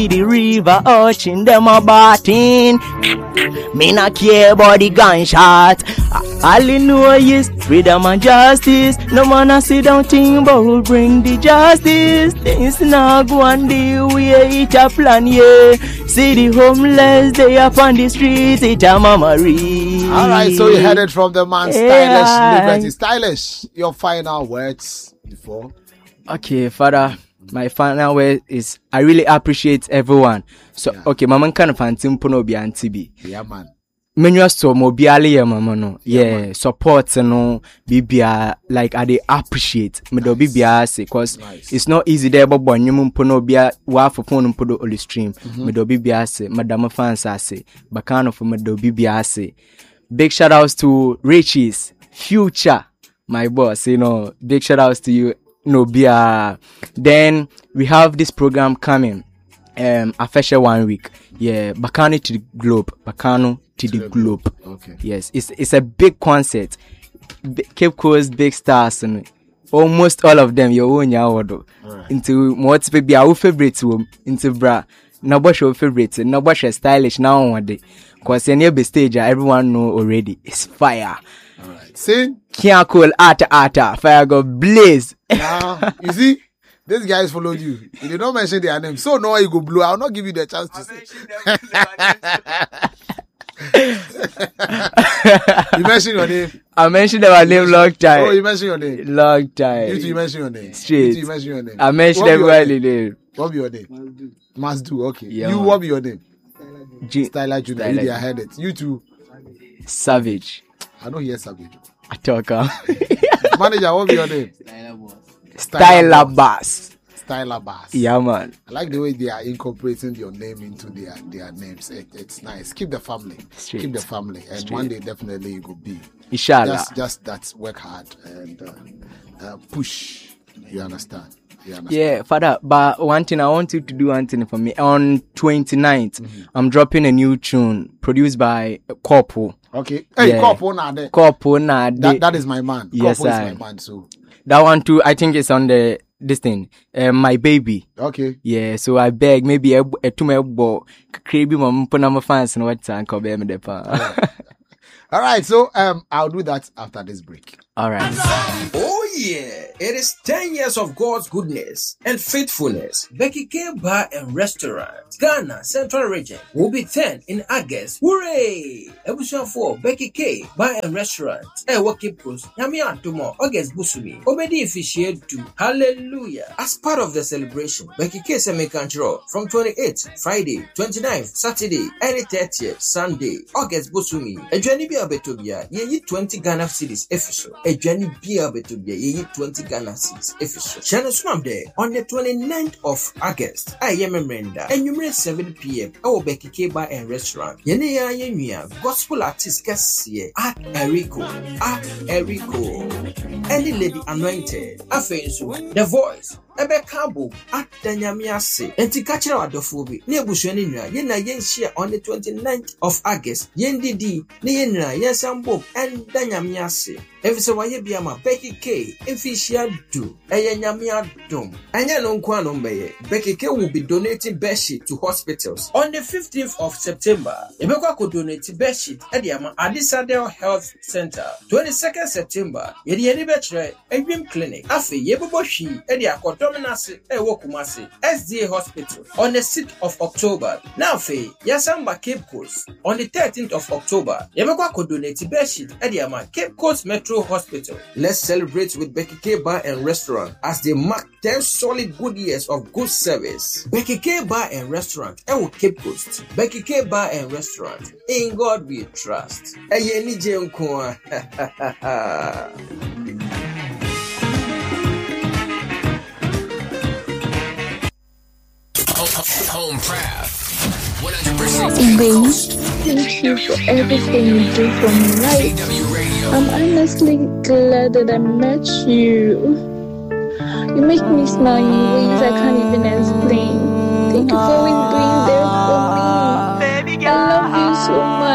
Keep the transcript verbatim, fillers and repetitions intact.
see the river urchin them a batting. Me not care about the gunshot. All you know is freedom and justice. No man a sit down think about who bring the justice. Things not go on the way it a plan, yeah. See the homeless they up on the streets, it a memory. Alright, so you heard it from the man Stylish Yeah. Liberty. Stylish, your final words before. Okay, Father, my final word is I really appreciate everyone. So, Yeah. okay, mama kind of fancy no be anti Yeah, man. Menu so mobiale ya mama no. Yeah, support no bibia like I dey appreciate. Me do bibia say cause Nice. it's not easy there but bon nyum mpo no bia wa for phone mpo do only stream. Me do bibia say madam fans say bakano for me do bibia say. Big shout outs to Richies, Future, my boss, you know. Big shout outs to you. No bia. Then we have this program coming. Um Afesha one week. Yeah, Bakano to the Globe. Bakano to the Globe. Okay. Yes, it's it's a big concert. B- Cape Coast big stars and almost all of them your own yawodo. Alright. Into what be our favorite room into bra. Now what's your favorite? Now what's your stylish now one day? Cause near the stage everyone know already. It's fire. Alright. Sing. Can't call ata ata. Fire go blaze. Now, you see, these guys followed you. You did not mention their name. So now you go blue. I'll not give you the chance to say. You mentioned your name. I mentioned our name long time. Oh, you mentioned your name. Long time. You two, you mentioned your name. Straight. You two, you mentioned your name. I mentioned What be your everybody name? name. What be your name? Must do. Okay. Yeah, you, man. what be your name? G- Styler Junior. Styler You I heard it. You two. Savage. I don't hear Savage. I talk uh, Manager, what be your name? Styler Bass. Styler Bass. Yeah, man. I like the way they are incorporating your name into their their names. It, it's nice. Keep the family. Straight. Keep the family. And Straight. one day definitely you could be. Inshallah. Just just that work hard and uh, uh, push. You understand? You understand? Yeah, Father, but one thing I want you to do one thing for me. On twenty-ninth, I'm dropping a new tune produced by Corpo. Okay. Hey, Yeah. Corpo now there. Corpo na That de- that is my man. Yes, Corpo is I- my man. So that one too, I think it's on the this thing. Uh, my baby. okay. Yeah, so I beg maybe a a two me bo crazy mom put my fans and what time come be me the pa. All right. So um, I'll do that after this break. All right. Oh yeah, it is ten years of God's goodness and faithfulness. Becky K Bar and Restaurant, Ghana Central Region will be ten in August. Hooray! Ebushon four Becky K Bar and Restaurant. Eh, what keep close? Yami Antomo August Busumi. Obedi officiate to Hallelujah. As part of the celebration, Becky K Semi Control from twenty-eighth Friday, twenty-ninth Saturday, and thirtieth Sunday August Busumi. Ejwani bia betobia ye twenty Ghana cedis official. Ejwani bia betobia ye twenty Ghana cedis official. Shana Swam there on the twenty-ninth of August. I am a Brenda. And you seven p.m. Our Becky K Bar and Restaurant. Yene ya yenyua gospel artist Cassie at Erico at Erico and the Lady Anointed. Afenso the voice. Ebe Kabo at Danyamiase. Enti kachira wadofobi. Ni ebushweni nwa. Yena yen share on the twenty-ninth of August. Yen didi. Ni yen nwa. Yen sambo. And Danyamiase. Efise waye biyama. Becky K. Efisia do. Eye nyamia dum. Anya no nkwa no mbeye. Becky K will be donating bedsheet to hospitals. On the fifteenth of September. Ebekwa ko donate bedsheet. Edi ama Adisadel Health Center. twenty-second September. Yedi yedi betre. Edwim Clinic. Afe yebobo shi. Edi akoto Dominasi Ewokumasi S D A Hospital on the sixth of October. Now fe Yasamba Cape Coast on the thirteenth of October. Yebekwa ko donate bedsheet Ediama Cape Coast Metro Hospital. Let's celebrate with Becky K Bar and Restaurant as they mark ten solid good years of good service. Becky K Bar and Restaurant Ewo Cape Coast. Becky K Bar and Restaurant. In God we trust. Eye ni je nko. Home proud. one hundred percent Babe, thank you for everything you do for me. Like, I'm honestly glad that I met you. You make me smile in ways I can't even explain. Thank you for always being there for me. I love you so much.